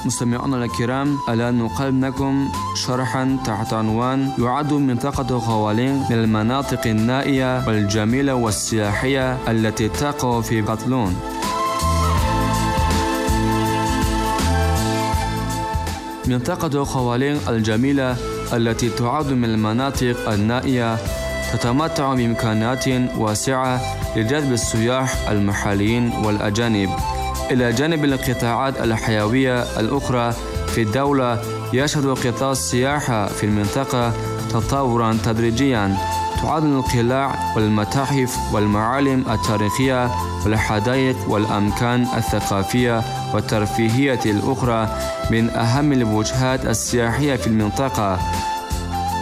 مستمعينا الكرام، الآن نقدم لكم شرحا تحت عنوان: يعد منطقة خوالينغ من المناطق النائية والجميلة والسياحية التي تقع في كاتالون. منطقة خوالينغ الجميلة التي تعد من المناطق النائية تتمتع بإمكانات واسعة لجذب السياح المحليين والأجانب. إلى جانب القطاعات الحيوية الأخرى في الدولة، يشهد قطاع السياحة في المنطقة تطورا تدريجيا. تعد القلاع والمتاحف والمعالم التاريخية والحدائق والأماكن الثقافية والترفيهية الأخرى من أهم الوجهات السياحية في المنطقة.